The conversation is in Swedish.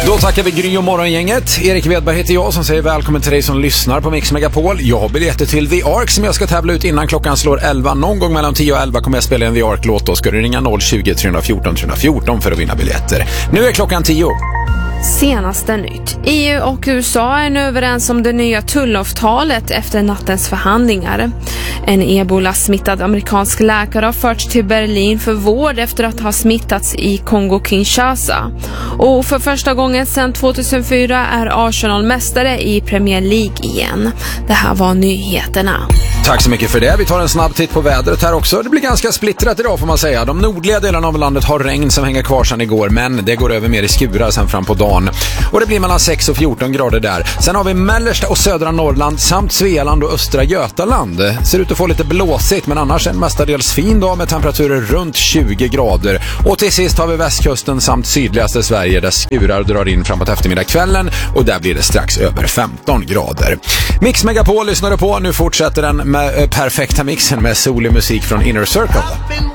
Då tackar vi Gry och morgongänget. Erik Wedberg heter jag som säger välkommen till dig som lyssnar på Mix Megapol. Jag har biljetter till The Ark som jag ska tävla ut innan klockan slår 11. Någon gång mellan 10 och 11 kommer jag spela en The Ark-låt. Då ska du ringa 020-314 314 för att vinna biljetter. Nu är klockan 10. Senaste nytt. EU och USA är nu överens om det nya tullavtalet efter nattens förhandlingar. En ebola-smittad amerikansk läkare har förts till Berlin för vård efter att ha smittats i Kongo-Kinshasa. Och för första gången sedan 2004 är Arsenal mästare i Premier League igen. Det här var nyheterna. Tack så mycket för det. Vi tar en snabb titt på vädret här också. Det blir ganska splittrat idag får man säga. De nordliga delarna av landet har regn som hänger kvar sedan igår, men det går över mer i skurar sen fram på dagen. Och det blir mellan 6 och 14 grader där. Sen har vi mellersta och södra Norrland samt Svealand och östra Götaland. Ser ut att få lite blåsigt, men annars en mestadels fin dag med temperaturer runt 20 grader. Och till sist har vi västkusten samt sydligaste Sverige där skurar drar in framåt eftermiddagskvällen och där blir det strax över 15 grader. Mix Megapol lyssnar du på. Nu fortsätter den med perfekta mixen med solig musik från Inner Circle.